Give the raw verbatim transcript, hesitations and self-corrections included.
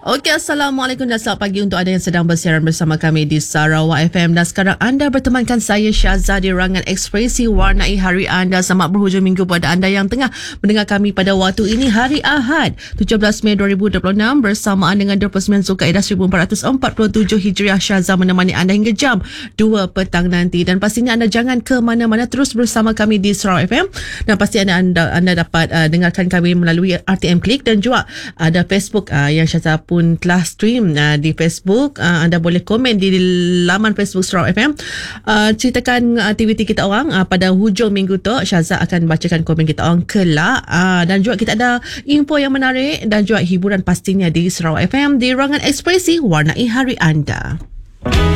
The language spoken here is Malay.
Okey, Assalamualaikum dan selamat pagi untuk anda yang sedang bersiaran bersama kami di Sarawak F M. Dan sekarang anda bertemankan saya Syazza di Rangan Ekspresi Warnai Hari Anda. Selamat berhujung minggu pada anda yang tengah mendengar kami pada waktu ini hari Ahad tujuh belas Mei dua ribu dua puluh enam bersamaan dengan dua puluh sembilan Zulkaidah seribu empat ratus empat puluh tujuh Hijriah. Syazza menemani anda hingga jam dua petang nanti, dan pastinya anda jangan ke mana-mana, terus bersama kami di Sarawak F M. Dan pasti anda anda, anda dapat uh, dengarkan kami melalui R T M Klik, dan juga ada Facebook uh, yang Syazza pun telah stream uh, di Facebook. Uh, anda boleh komen di laman Facebook Sarawak F M. Uh, ceritakan aktiviti kita orang uh, pada hujung minggu tu. Syazza akan bacakan komen kita orang kelak. Uh, dan juga kita ada info yang menarik dan juga hiburan pastinya di Sarawak F M di Rangan Ekspresi Warnai Hari Anda.